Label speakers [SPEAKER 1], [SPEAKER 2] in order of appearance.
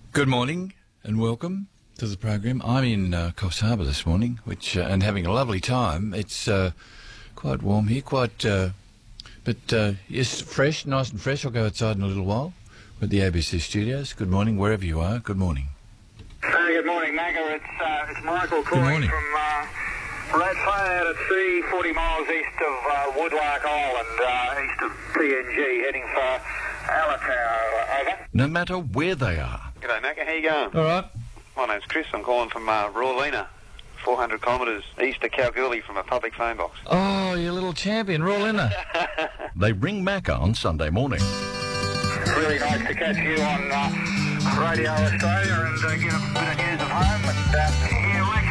[SPEAKER 1] Good morning and welcome to the program. I'm in Coffs Harbour this morning, and having a lovely time. It's quite warm here, yes, fresh, nice and fresh. I'll go outside in a little while. We're at the ABC studios. Good morning, wherever you are. Good morning.
[SPEAKER 2] Good morning, Magga. It's Michael
[SPEAKER 1] Good morning.
[SPEAKER 2] calling from Rathfarnham out at sea, 40 miles east of Woodlark Island, east of PNG, heading for Alatown. Over.
[SPEAKER 1] No matter where they are.
[SPEAKER 3] G'day, Macca. How you going?
[SPEAKER 1] All right.
[SPEAKER 3] My name's Chris. I'm calling from Rawlina, 400 kilometres east of Kalgoorlie from a public phone box.
[SPEAKER 1] Oh, you little champion, roll in there. They ring Macca on Sunday morning.
[SPEAKER 2] Really nice to catch you on Radio Australia and get a bit of news of home. And